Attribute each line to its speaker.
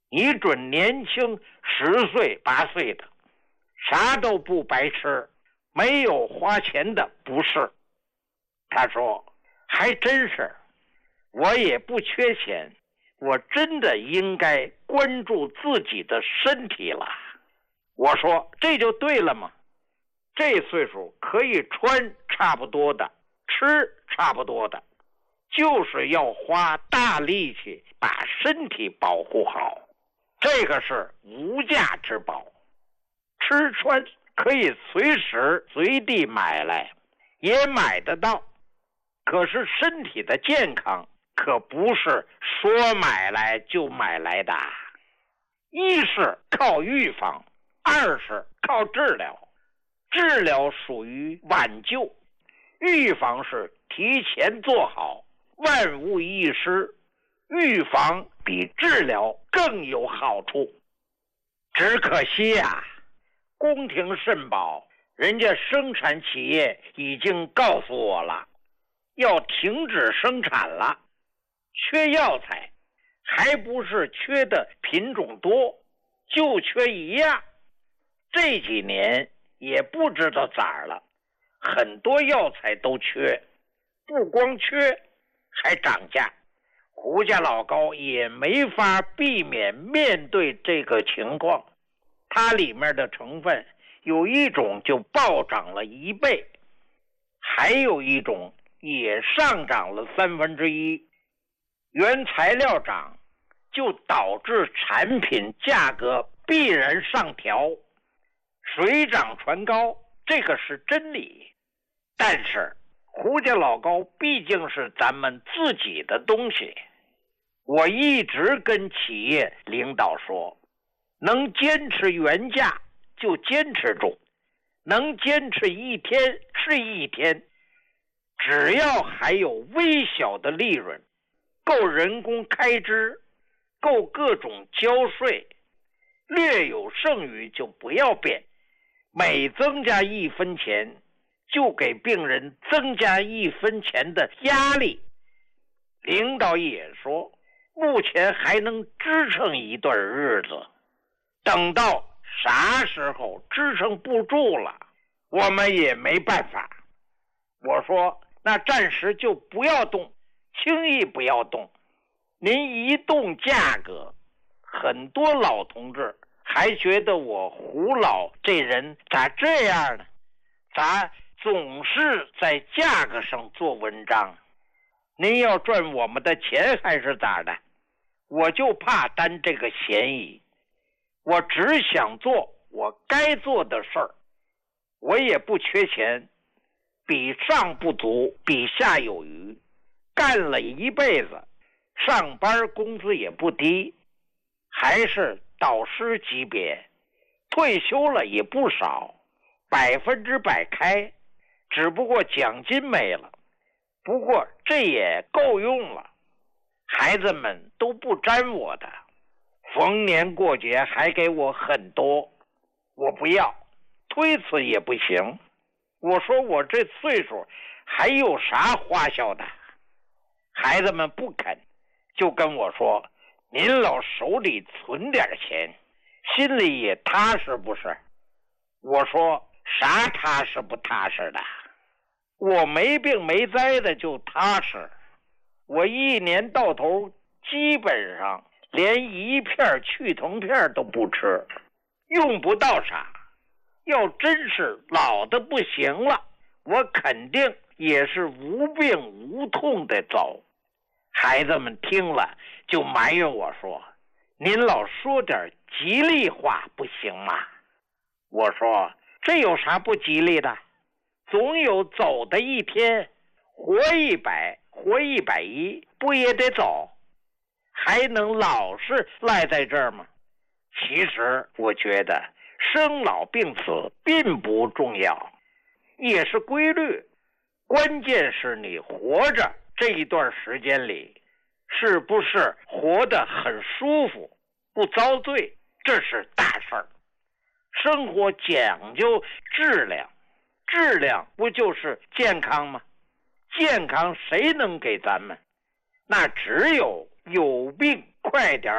Speaker 1: 你准年轻10岁8岁的，啥都不白吃，没有花钱的不是。他说还真是，我也不缺钱，我真的应该关注自己的身体了。我说这就对了嘛，这岁数可以穿差不多的，吃差不多的，就是要花大力气把身体保护好，这个是无价之宝。吃穿可以随时随地买来，也买得到，可是身体的健康可不是说买来就买来的。一是靠预防，二是靠治疗。治疗属于挽救，预防是提前做好，万无一失。预防比治疗更有好处。只可惜呀，宫廷肾宝人家生产企业已经告诉我了，要停止生产了。缺药材，还不是缺的品种多，就缺一样。这几年也不知道咋了，很多药材都缺，不光缺，还涨价。胡家老高也没法避免面对这个情况，它里面的成分有一种就暴涨了1倍，还有一种也上涨了1/3。原材料涨，就导致产品价格必然上调，水涨船高，这个是真理。但是胡家老高毕竟是咱们自己的东西，我一直跟企业领导说，能坚持原价就坚持住，能坚持一天是一天，只要还有微小的利润，够人工开支，够各种交税，略有剩余就不要变，每增加1分钱就给病人增加1分钱的压力。领导也说目前还能支撑一段日子，等到啥时候支撑不住了，我们也没办法。我说那暂时就不要动，轻易不要动。您一动价格，很多老同志还觉得我胡老这人咋这样呢？咋总是在价格上做文章？您要赚我们的钱还是咋的？我就怕担这个嫌疑，我只想做我该做的事儿，我也不缺钱，比上不足，比下有余，干了一辈子，上班工资也不低，还是导师级别，退休了也不少，100%开，只不过奖金没了，不过这也够用了，孩子们都不沾我的，逢年过节还给我很多，我不要，推辞也不行。我说我这岁数还有啥花销的？孩子们不肯，就跟我说，您老手里存点钱，心里也踏实不是？我说啥踏实不踏实的？我没病没灾的就踏实，我一年到头基本上连1片去疼片都不吃，用不到啥。要真是老的不行了，我肯定也是无病无痛的走。孩子们听了就埋怨我说，您老说点吉利话不行吗？我说这有啥不吉利的？总有走的一天，活100活110不也得走？还能老是赖在这儿吗？其实我觉得生老病死并不重要，也是规律，关键是你活着这一段时间里是不是活得很舒服，不遭罪，这是大事儿。生活讲究质量，质量不就是健康吗？健康谁能给咱们？那只有病快点